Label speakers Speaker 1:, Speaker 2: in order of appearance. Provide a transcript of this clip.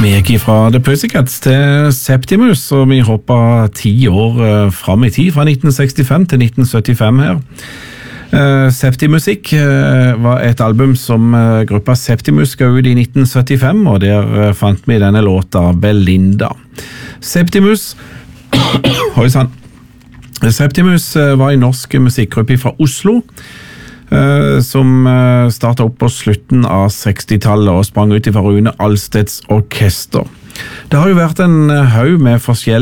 Speaker 1: Vi gikk fra The Pussycats til Septimus, og vi hoppet 10 år fram i tid, fra 1965 til 1975 her. Septimusik var et album som gruppa Septimus ga ut i 1975, og der fant vi denne låta Belinda. Septimus Septimus var en norsk musikkgruppe fra Oslo, som startet opp på slutten av 60-tallet og sprang ut fra Rune Alsteds orkester. Det har jo vært en haug med forskjellige